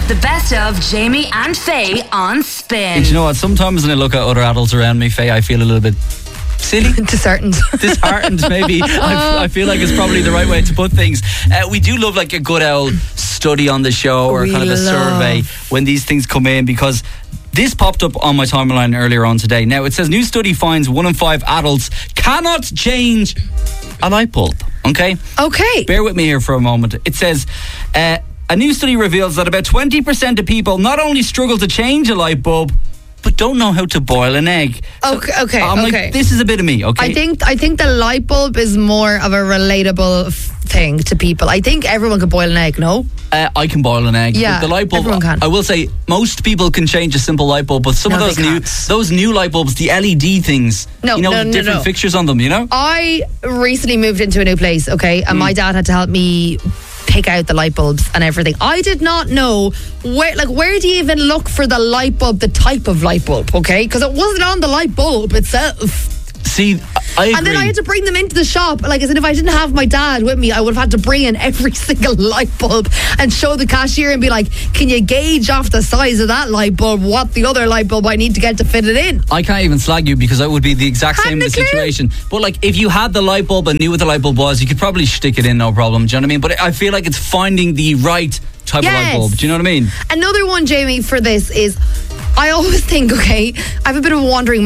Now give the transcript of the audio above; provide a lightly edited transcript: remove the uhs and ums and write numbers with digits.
The best of Jamie and Faye on Spin. And you know what? Sometimes when I look at other adults around me, Faye, I feel a little bit silly. Disheartened. Disheartened, maybe. I feel like it's probably the right way to put things. We do love like a good old study on the show or kind of a survey when these things come in, because this popped up on my timeline earlier on today. Now, it says new study finds 1 in 5 adults cannot change a light bulb. Okay? Okay. Bear with me here for a moment. It says, a new study reveals that about 20% of people not only struggle to change a light bulb, but don't know how to boil an egg. So Okay. I'm like, this is a bit of me, okay? I think the light bulb is more of a relatable thing to people. I think everyone can boil an egg, no? I can boil an egg. Yeah, the light bulb, everyone can. I will say, most people can change a simple light bulb, but some of those new light bulbs, the LED things, different fixtures on them, you know? I recently moved into a new place, okay? And my dad had to help me pick out the light bulbs and everything. I did not know where do you even look for the light bulb, the type of light bulb, okay? Because it wasn't on the light bulb itself. See, I agree. And then I had to bring them into the shop. Like, as in, if I didn't have my dad with me, I would have had to bring in every single light bulb and show the cashier and be like, can you gauge off the size of that light bulb what the other light bulb I need to get to fit it in? I can't even slag you because that would be the exact same situation. But like, if you had the light bulb and knew what the light bulb was, you could probably stick it in, no problem. Do you know what I mean? But I feel like it's finding the right type of light bulb. Do you know what I mean? Another one, Jamie, for this is, I always think, okay, I have a bit of a wandering